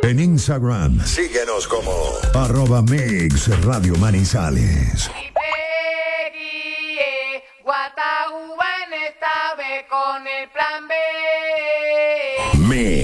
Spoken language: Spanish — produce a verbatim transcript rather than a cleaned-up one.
En Instagram, síguenos como arroba Mix Radio Manizales. Guataúba en esta vez con el plan B. Mix.